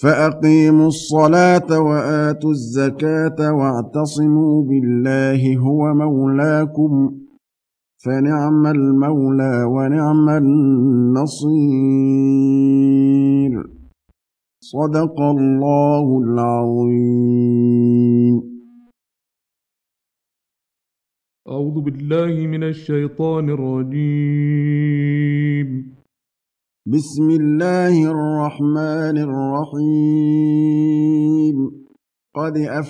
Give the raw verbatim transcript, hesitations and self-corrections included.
فأقيموا الصلاة وآتوا الزكاة واعتصموا بالله هو مولاكم فنعم المولى ونعم النصير. صدق الله العظيم. أعوذ بالله من الشيطان الرجيم. بسم الله الرحمن الرحيم. قد أفلح